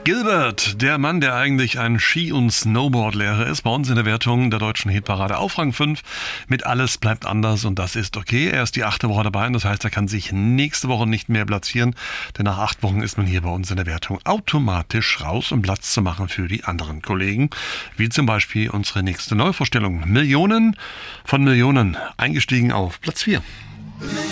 Gilbert, der Mann, der eigentlich ein Ski- und Snowboardlehrer ist, bei uns in der Wertung der deutschen Hitparade auf Rang 5 mit Alles bleibt anders und das ist okay. Er ist die 8. Woche dabei und das heißt, er kann sich nächste Woche nicht mehr platzieren, denn nach 8 Wochen ist man hier bei uns in der Wertung automatisch raus, um Platz zu machen für die anderen Kollegen, wie zum Beispiel unsere nächste Neuvorstellung. Millionen von Millionen, eingestiegen auf Platz 4.